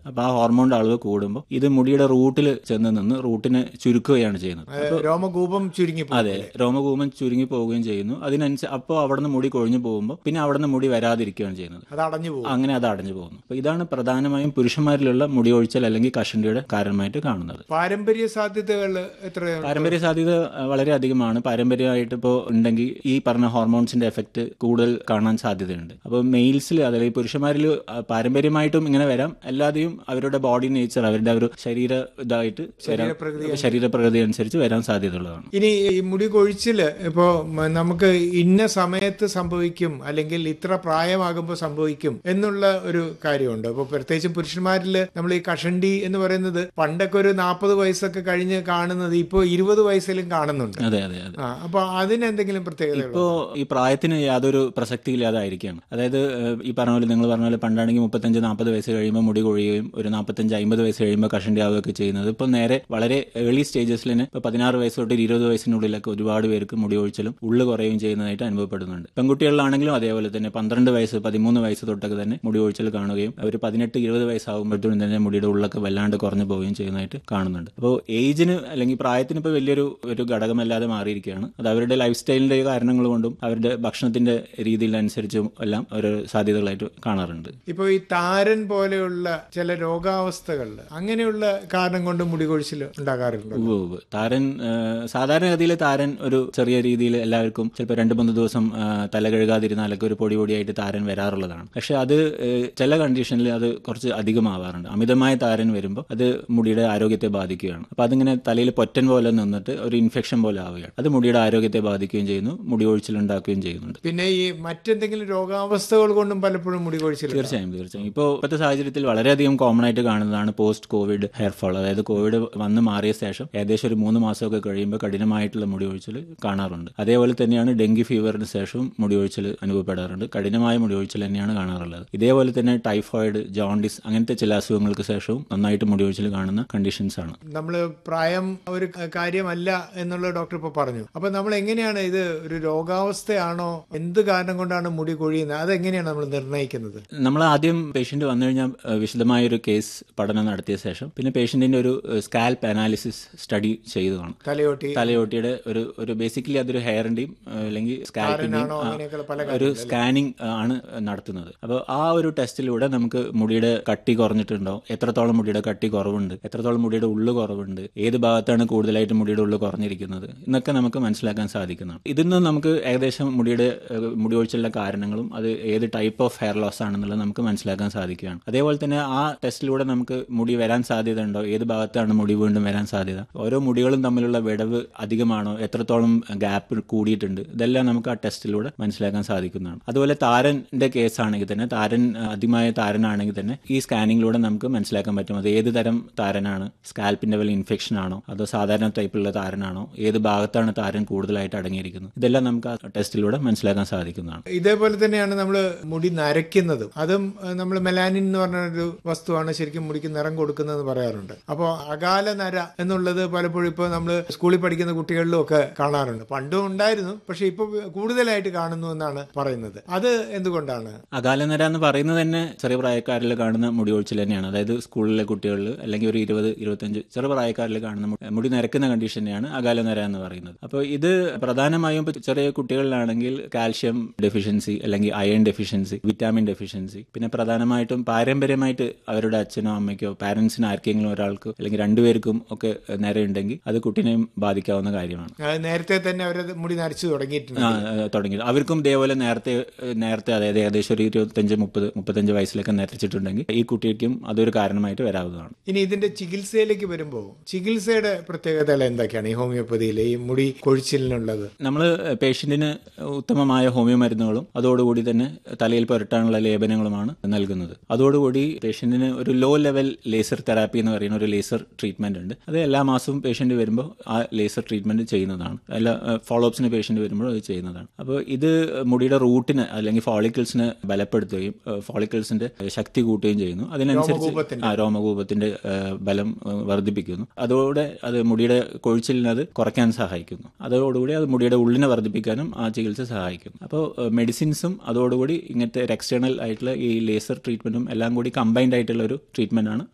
അപ്പോൾ ആ ഹോർമോണിന്റെ അളവ് കൂടുമ്പോൾ ഇത് മുടിയുടെ റൂട്ടിൽ ചെന്ന് നിന്ന് റൂട്ടിനെ ചുരുക്കുകയാണ് ചെയ്യുന്നത്. രോമകൂപം ചുരുങ്ങി. അതെ, രോമകൂപം ചുരുങ്ങി പോവുകയും ചെയ്യുന്നു. അതിനനുസരിച്ച് അപ്പോൾ അവിടെ നിന്ന് മുടി കൊഴിഞ്ഞു പോകുമ്പോൾ പിന്നെ അവിടെ നിന്ന് മുടി വരാതിരിക്കുകയാണ് ചെയ്യുന്നത്. അങ്ങനെ അത് അടഞ്ഞു പോകുന്നു. അപ്പോൾ ഇതാണ് പ്രധാനമായും പുരുഷന്മാരിലുള്ള മുടി ഒഴിച്ചൽ അല്ലെങ്കിൽ കഷണ്ടിയുടെ കാരണമായിട്ട് കാണുന്നത്. പാരമ്പര്യ സാധ്യതകൾ എത്രയാണ്? പാരമ്പര്യ സാധ്യത വളരെ അധികമാണ്. പാരമ്പര്യമായിട്ട് ഇപ്പോൾ ഉണ്ടെങ്കിൽ ഈ പറഞ്ഞ ഹോർമോൺസിന്റെ എഫക്ട് കൂടുതൽ കാണാൻ സാധ്യതയുണ്ട്. അപ്പോൾ മെയിൽസിൽ അല്ലെങ്കിൽ പുരുഷന്മാരിൽ പാരമ്പര്യമായിട്ടും ഇങ്ങനെ വരാം, അല്ലാതെയും അവരുടെ ബോഡി നേച്ചർ, അവരുടെ ഒരു ശരീരമായിട്ട് ശരീരപ്രകൃതി അനുസരിച്ച് വരാൻ സാധ്യതയുള്ളതാണ്. ഇനി ഈ മുടി കൊഴിച്ചില് ഇപ്പോ നമുക്ക് ഇന്ന സമയത്ത് സംഭവിക്കും അല്ലെങ്കിൽ ഇത്ര പ്രായമാകുമ്പോൾ സംഭവിക്കും എന്നുള്ള ഒരു കാര്യമുണ്ട്. അപ്പോൾ പ്രത്യേകിച്ചും പുരുഷന്മാരിൽ നമ്മൾ ഈ കഷണ്ടി എന്ന് പറയുന്നത് പണ്ടൊക്കെ ഒരു 40 വയസ്സൊക്കെ കഴിഞ്ഞ് കാണുന്നത് ഇപ്പോൾ 20 വയസ്സിലും കാണുന്നുണ്ട്. അതെ അതെ അതെ. അപ്പൊ അതിനെന്തെങ്കിലും പ്രത്യേകത? ഇപ്പോൾ ഈ പ്രായത്തിന് യാതൊരു പ്രസക്തി ഇല്ലാതായിരിക്കുകയാണ്. അതായത് ഈ പറഞ്ഞ പോലെ നിങ്ങൾ പറഞ്ഞ പോലെ പണ്ടാണെങ്കിൽ 35-40 വയസ്സ് കഴിയുമ്പോൾ മുടി കൊഴിയുകയും ഒരു 45-50 വയസ്സ് കഴിയുമ്പോൾ കഷണ്ടി ആവുകയൊക്കെ ചെയ്യുന്നത് ഇപ്പോൾ നേരെ വളരെ ഏർലി സ്റ്റേജസിൽ തന്നെ ഇപ്പോൾ 16 വയസ്സ് തൊട്ട് 20 വയസ്സിനുള്ളിലൊക്കെ ഒരുപാട് പേർക്ക് മുടി ഒഴിച്ചലും ഉള്ളു കുറയുകയും ചെയ്യുന്നതായിട്ട് അനുഭവപ്പെടുന്നുണ്ട്. പെൺകുട്ടികളിലാണെങ്കിലും അതേപോലെ തന്നെ 12 വയസ്സ് 13 വയസ്സ് തൊട്ടൊക്കെ തന്നെ മുടി ഒഴിച്ചൽ കാണുകയും അവർ 18-20 വയസ്സാകുമ്പോഴത്തേക്കും തന്നെ മുടിയുടെ ഉള്ളൊക്കെ വല്ലാണ്ട് കുറഞ്ഞു പോവുകയും ചെയ്യുന്നതായിട്ട് കാണുന്നുണ്ട്. അപ്പോൾ ഏജിന് അല്ലെങ്കിൽ പ്രായത്തിന് ഇപ്പോൾ വലിയൊരു ഘടകമല്ലാതെ മാറിയിരിക്കുകയാണ്. അത് അവരുടെ ലൈഫ് സ്റ്റൈലിന്റെ കാരണങ്ങൾ കൊണ്ടും അവരുടെ ഭക്ഷണത്തിന്റെ രീതിയിലനുസരിച്ചും എല്ലാം ഒരു സാധ്യതകളായിട്ട് കാണാറുണ്ട്. ഇപ്പോൾ ഈ താരൻ പോലെയുള്ള ചില രോഗാവസ്ഥകളിൽ അങ്ങനെയുള്ള കാരണം കൊണ്ട് മുടി കൊഴിച്ചിൽ ഉണ്ടാകാറുണ്ട്. താരൻ സാധാരണഗതിയിൽ താരൻ ഒരു ചെറിയ രീതിയിൽ എല്ലാവർക്കും ചിലപ്പോൾ 2-3 ദിവസം തല കഴുകാതിരുന്നാലൊക്കെ ഒരു പൊടിയായിട്ട് താരൻ വരാറുള്ളതാണ്. പക്ഷെ അത് ചില കണ്ടീഷനിൽ അത് കുറച്ച് അധികമാവാറുണ്ട്. അമിതമായ താരൻ വരുമ്പോൾ അത് മുടിയുടെ ആരോഗ്യത്തെ ബാധിക്കുകയാണ്. അപ്പോൾ അതിങ്ങനെ തലയിൽ പൊറ്റൻ പോലെ നിന്നിട്ട് ഒരു ഇൻഫെക്ഷൻ പോലെ ആവുകയാണ്. അത് മുടിയുടെ ആരോഗ്യത്തെ ബാധിക്കുകയും ചെയ്യുന്നു, മുടി ഒഴിച്ചിൽ ഉണ്ടാക്കുകയും ചെയ്യുന്നുണ്ട്. പിന്നെ ഈ മറ്റെന്തെങ്കിലും രോഗാവസ്ഥകൾ കൊണ്ടും പലപ്പോഴും മുടി കൊഴിച്ചിൽ? തീർച്ചയായും. ഇപ്പോഴത്തെ സാഹചര്യത്തിൽ വളരെയധികം കോമൺ ആയിട്ട് കാണുന്നതാണ് പോസ്റ്റ് കോവിഡ് ഹെയർ ഫോൾ. അതായത് കോവിഡ് വന്ന് മാറിയ ശേഷം ഏകദേശം ഒരു 3 മാസമൊക്കെ കഴിയുമ്പോൾ കഠിനമായിട്ടുള്ള മുടി ഒഴിച്ചിൽ കാണാറുണ്ട്. അതേപോലെ തന്നെയാണ് ഡെങ്കി ഫീവറിന് ശേഷവും മുടി ഒഴിച്ചിൽ അനുഭവപ്പെടാറുണ്ട്. കഠിനമായ മുടി ഒഴിച്ചിൽ തന്നെയാണ് കാണാറുള്ളത്. ഇതേപോലെ തന്നെ ടൈഫോയിഡ്, ജോണ്ടിസ് അങ്ങനത്തെ ചില അസുഖങ്ങൾക്ക് ശേഷവും നന്നായിട്ട് മുടി ഒഴിച്ചിൽ കാണുന്ന കണ്ടീഷൻസ് ആണ്. നമ്മൾ പ്രായം ഒരു കാര്യമല്ല എന്നുള്ള ഡോക്ടർ ഇപ്പോൾ പറഞ്ഞു. അപ്പൊ നമ്മൾ എങ്ങനെയാണ് ഇത് ഒരു രോഗാവസ്ഥയാണോ, എന്ത് കാരണം കൊണ്ടാണ് മുടി കൊഴിയുന്നത്, അതെങ്ങനെയാണ് നമ്മൾ നിർണ്ണയിക്കുന്നത്? നമ്മൾ ആദ്യം പേഷ്യന്റ് വന്നു കഴിഞ്ഞാൽ വിശദമായ ഒരു കേസ് പഠനം നടത്തിയ ശേഷം പിന്നെ പേഷ്യന്റിന്റെ ഒരു സ്കാൽപ്പ് അനാലിസിസ് സ്റ്റഡി ചെയ്തതാണ്. തലയോട്ടിയുടെ ഒരു ബേസിക്കലി അതൊരു ഹെയറിന്റെയും അല്ലെങ്കിൽ സ്കാൽപ്പിന്റെയും ഒരു സ്കാനിങ് ആണ് നടത്തുന്നത്. അപ്പോൾ ആ ഒരു ടെസ്റ്റിലൂടെ നമുക്ക് മുടിയുടെ കട്ടി കുറഞ്ഞിട്ടുണ്ടോ, എത്രത്തോളം മുടിയുടെ കട്ടി കുറവുണ്ട്, എത്രത്തോളം മുടിയുടെ ഉള്ളു കുറവുണ്ട്, ഏത് ഭാഗത്താണ് കൂടുതലായിട്ട് മുടിയുടെ ഉള്ളു കുറഞ്ഞിരിക്കുന്നത് എന്നൊക്കെ നമുക്ക് മനസ്സിലാക്കാൻ സാധിക്കുന്നതാണ്. ഇതിൽ നിന്ന് നമുക്ക് ഏകദേശം മുടി ഒഴിച്ചിലുള്ള കാരണങ്ങളും അത് ഏത് ടൈപ്പ് ഓഫ് ഹെയർ ലോസ് ആണെന്നുള്ളത് നമുക്ക് മനസ്സിലാക്കാൻ സാധിക്കുകയാണ്. അതേപോലെ തന്നെ ആ ടെസ്റ്റിലൂടെ നമുക്ക് മുടി വരാൻ സാധ്യത ഉണ്ടോ, ഏത് ഭാഗത്താണ് മുടി വീണ്ടും വരാൻ സാധ്യത, ഓരോ മുടികളും തമ്മിലുള്ള വിടവ് അധികമാണോ, എത്രത്തോളം ഗ്യാപ്പ് കൂടിയിട്ടുണ്ട്, ഇതെല്ലാം നമുക്ക് ആ ടെസ്റ്റിലൂടെ മനസ്സിലാക്കാൻ സാധിക്കുന്നതാണ്. അതുപോലെ താരന്റെ കേസാണെങ്കിൽ തന്നെ അധികമായ താരനാണെങ്കിൽ തന്നെ ഈ സ്കാനിങ്ങിലൂടെ നമുക്ക് മനസ്സിലാക്കാൻ പറ്റും അത് ഏത് തരം താരനാണ്, സ്കാൽപ്പിന്റെ വല്ല ഇൻഫെക്ഷൻ ആണോ അതോ സാധാരണ ടൈപ്പിലുള്ള താരനാണോ, ഏത് ഭാഗത്താണ് താരൻ കൂടുതലായിട്ട് അടങ്ങിയിരിക്കുന്നത്, ഇതെല്ലാം നമുക്ക് ആ ടെസ്റ്റിലൂടെ മനസ്സിലാക്കാൻ സാധിക്കുന്നതാണ്. ഇതേപോലെ തന്നെയാണ് നമ്മൾ മുടി നരയ്ക്കുന്നതും. അതും നമ്മൾ മെലാനിൻ എന്ന് പറഞ്ഞൊരു വസ്തുവാണ് ശരിക്കും മുടിക്ക് നിറം കൊടുക്കുന്നതെന്ന് പറയാറുണ്ട്. അപ്പോൾ അകാല നര എന്നുള്ളത് പലപ്പോഴും ഇപ്പോൾ നമ്മൾ സ്കൂളിൽ പഠിക്കുന്ന കുട്ടികളിലും ഒക്കെ കാണാറുണ്ട്. പണ്ടും ഉണ്ടായിരുന്നു, പക്ഷെ ഇപ്പോൾ കൂടുതലായിട്ട് കാണുന്നു എന്നാണ് പറയുന്നത്. അത് എന്തുകൊണ്ടാണ്? അകാല നര എന്ന് പറയുന്നത് തന്നെ ചെറിയ പ്രായക്കാരിൽ കാണുന്ന മുടി ഒഴിച്ചിൽ തന്നെയാണ്. അതായത് സ്കൂളിലെ കുട്ടികളിൽ അല്ലെങ്കിൽ ഒരു 20-25 ചെറു പ്രായക്കാരിൽ കാണുന്ന മുടി നരക്കുന്ന കണ്ടീഷനെയാണ് അകാല നര എന്ന് പറയുന്നത്. അപ്പോൾ ഇത് പ്രധാനമായും ചെറിയ കുട്ടികളിലാണെങ്കിൽ കാൽഷ്യം ഡെഫിഷ്യൻസി അല്ലെങ്കിൽ അയൺ ഡെഫിഷ്യൻസി, വിറ്റാമിൻ ഡെഫിഷ്യൻസി, പിന്നെ പ്രധാനമായിട്ടും പാരമ്പര്യമായിട്ട് അവരുടെ അച്ഛനോ അമ്മയ്ക്കോ പാരന്റ്സിനോ ആർക്കെങ്കിലും ഒരാൾക്ക് അല്ലെങ്കിൽ രണ്ടുപേർക്കും ഒക്കെ നരയുണ്ടെങ്കിൽ അത് കുട്ടീനെയും ബാധിക്കാവുന്ന കാര്യമാണ്. നേരത്തെ തന്നെ അവർ മുടി നരച്ചു തുടങ്ങി അവർക്കും ഇതേപോലെ നേരത്തെ അതായത് ഏകദേശം ഒരു 25-35 വയസ്സിലൊക്കെ നരച്ചിട്ടുണ്ടെങ്കിൽ ഈ കുട്ടിക്കും അതൊരു കാരണമായിട്ട് വരാവുന്നതാണ്. ഇനി ഇതിന്റെ ചികിത്സയിലേക്ക് വരുമ്പോൾ ചികിത്സയുടെ പ്രത്യേകതകൾ എന്തൊക്കെയാണ് ഈ ഹോമിയോപ്പതിയിലെ ഈ മുടി കൊഴിച്ചിലിനുള്ളത്? നമ്മൾ പേഷ്യന്റിന് ഉത്തമമായ ഹോമിയോ മരുന്നുകളും അതോടുകൂടി തന്നെ തലയിൽ പുരട്ടാനുള്ള ലേപനങ്ങളുമാണ് നൽകുന്നത്. അതോടുകൂടി പേഷ്യന്റിന് ഒരു ലോ ലെവൽ ലേസർ തെറാപ്പി എന്ന് പറയുന്ന ഒരു ലേസർ ട്രീറ്റ്മെന്റ് ഉണ്ട്. അത് എല്ലാ മാസവും പേഷ്യന്റ് വരുമ്പോൾ ആ ലേസർ ട്രീറ്റ്മെന്റ് ചെയ്യുന്നതാണ്. എല്ലാ ഫോളോ അപ്സിന് പേഷ്യന്റ് വരുമ്പോൾ അത് ചെയ്യുന്നതാണ്. അപ്പോൾ ഇത് മുടിയുടെ റൂട്ടിന് അല്ലെങ്കിൽ ഫോളിക്കിൾസിനെ ബലപ്പെടുത്തുകയും ഫോളിക്കിൾസിന്റെ ശക്തി കൂട്ടുകയും ചെയ്യുന്നു. അതിനനുസരിച്ച് രോമകൂപത്തിന്റെ ബലം വർദ്ധിപ്പിക്കുന്നു. അതോടെ അത് മുടിയുടെ കൊഴിച്ചിലിനെ അത് കുറയ്ക്കാൻ സഹായിക്കുന്നു. അതോടുകൂടി അത് മുടിയുടെ ഉള്ളിനെ വർദ്ധിപ്പിക്കാനും ആ ചികിത്സ സഹായിക്കും. അപ്പോൾ മെഡിസിൻസും അതോടുകൂടി ഇങ്ങനത്തെ എക്സ്റ്റേണൽ ആയിട്ടുള്ള ഈ ലേസർ ട്രീറ്റ്മെന്റും എല്ലാം കൂടി കമ്പൈൻഡ് ആയിട്ടുള്ള ഒരു ട്രീറ്റ്മെന്റ് ആണ്